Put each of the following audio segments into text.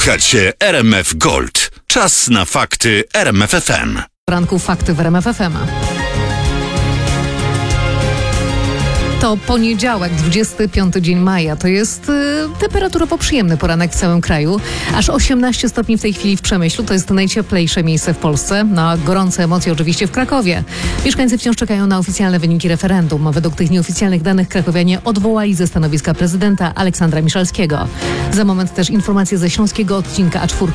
Słuchacie RMF Gold. Czas na fakty RMF FM. Ranku fakty w RMF FM. To poniedziałek, 25 dzień maja. To jest temperaturowo przyjemny poranek w całym kraju. Aż 18 stopni w tej chwili w Przemyślu. To jest najcieplejsze miejsce w Polsce. Na gorące emocje oczywiście w Krakowie. Mieszkańcy wciąż czekają na oficjalne wyniki referendum. Według tych nieoficjalnych danych krakowianie odwołali ze stanowiska prezydenta Aleksandra Miszalskiego. Za moment też informacje ze śląskiego odcinka A4.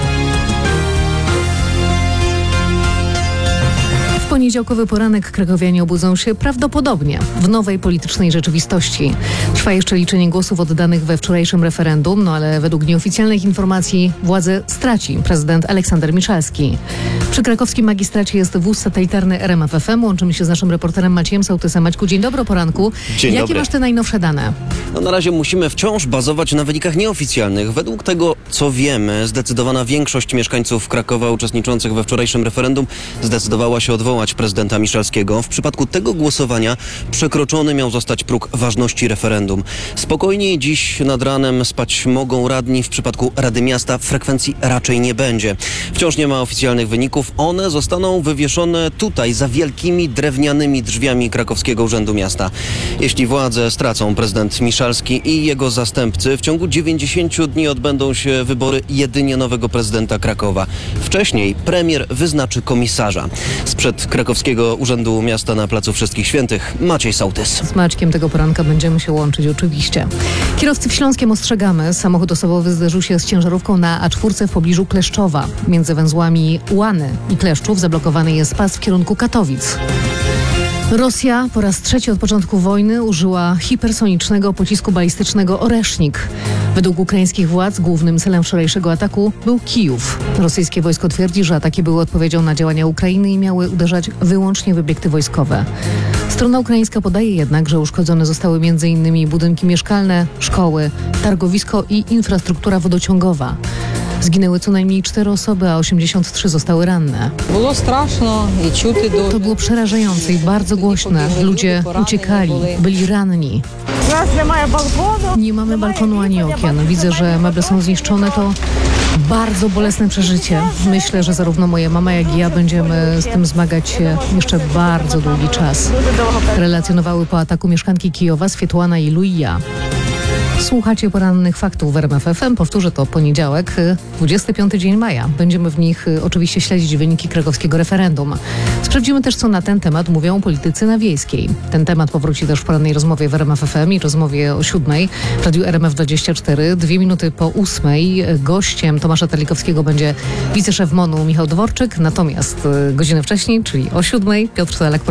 W poniedziałkowy poranek krakowianie obudzą się prawdopodobnie w nowej politycznej rzeczywistości. Trwa jeszcze liczenie głosów oddanych we wczorajszym referendum, ale według nieoficjalnych informacji władzę straci prezydent Aleksander Miszalski. Przy krakowskim magistracie jest wóz satelitarny RMF FM. Łączymy się z naszym reporterem Maciejem Sołtysem. Maćku, dzień dobry o poranku. Dzień Jakie dobry. masz te najnowsze dane? Na razie musimy wciąż bazować na wynikach nieoficjalnych. Według tego, co wiemy, zdecydowana większość mieszkańców Krakowa uczestniczących we wczorajszym referendum zdecydowała się odwołać prezydenta Miszalskiego. W przypadku tego głosowania przekroczony miał zostać próg ważności referendum. Spokojniej dziś nad ranem spać mogą radni. W przypadku Rady Miasta frekwencji raczej nie będzie. Wciąż nie ma oficjalnych wyników. One zostaną wywieszone tutaj, za wielkimi drewnianymi drzwiami Krakowskiego Urzędu Miasta. Jeśli władzę stracą prezydent Miszalski i jego zastępcy, w ciągu 90 dni odbędą się wybory jedynie nowego prezydenta Krakowa. Wcześniej premier wyznaczy komisarza. Sprzed Krakowskiego Urzędu Miasta na Placu Wszystkich Świętych Maciej Sołtys. Z Maćkiem tego poranka będziemy się łączyć oczywiście. Kierowcy w Śląskiem ostrzegamy. Samochód osobowy zderzył się z ciężarówką na A4 w pobliżu Kleszczowa. Między węzłami Łany i Kleszczów zablokowany jest pas w kierunku Katowic. Rosja po raz trzeci od początku wojny użyła hipersonicznego pocisku balistycznego Oresznik. Według ukraińskich władz głównym celem wczorajszego ataku był Kijów. Rosyjskie wojsko twierdzi, że ataki były odpowiedzią na działania Ukrainy i miały uderzać wyłącznie w obiekty wojskowe. Strona ukraińska podaje jednak, że uszkodzone zostały m.in. budynki mieszkalne, szkoły, targowisko i infrastruktura wodociągowa. Zginęły co najmniej 4 osoby, a 83 zostały ranne. To było przerażające i bardzo głośne. Ludzie uciekali, byli ranni. Nie mamy balkonu ani okien. Widzę, że meble są zniszczone. To bardzo bolesne przeżycie. Myślę, że zarówno moja mama, jak i ja będziemy z tym zmagać się jeszcze bardzo długi czas. Relacjonowały po ataku mieszkanki Kijowa Swietłana i Luija. Słuchacie porannych faktów w RMF FM. Powtórzę, to poniedziałek, 25 dzień maja. Będziemy w nich oczywiście śledzić wyniki krakowskiego referendum. Sprawdzimy też, co na ten temat mówią politycy na Wiejskiej. Ten temat powróci też w porannej rozmowie w RMF FM i rozmowie o 7:00 w Radiu RMF24. 2 minuty po 8:00 gościem Tomasza Terlikowskiego będzie wiceszef MON-u Michał Dworczyk. Natomiast godzinę wcześniej, czyli o 7:00, Piotr Selek